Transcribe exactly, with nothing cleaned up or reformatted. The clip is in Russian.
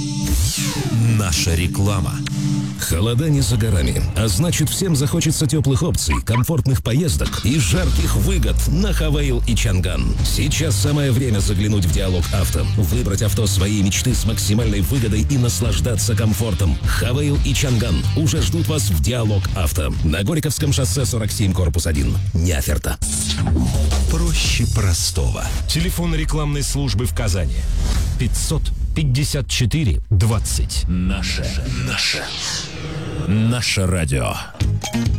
Наша реклама. Холода не за горами, а значит, всем захочется теплых опций, комфортных поездок и жарких выгод на Хавейл и Чанган. Сейчас самое время заглянуть в Диалог Авто, выбрать авто своей мечты с максимальной выгодой и наслаждаться комфортом. Хавейл и Чанган уже ждут вас в Диалог Авто на Горьковском шоссе сорок семь, корпус один. Неоферта. Проще простого. Телефон рекламной службы в Казани. пятьсот пятьдесят четыре двадцать. Наше, наше, наше радио.